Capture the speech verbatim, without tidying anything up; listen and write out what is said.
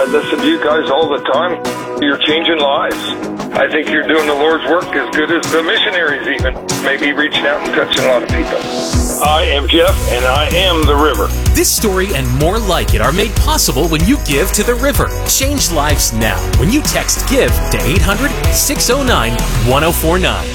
I listen to you guys all the time. You're changing lives. I think you're doing the Lord's work as good as the missionaries even. Maybe reaching out and touching a lot of people. I am Jeff, and I am the river. This story and more like it are made possible when you give to the river. Change lives now when you text GIVE to eight hundred, six oh nine, one oh four nine.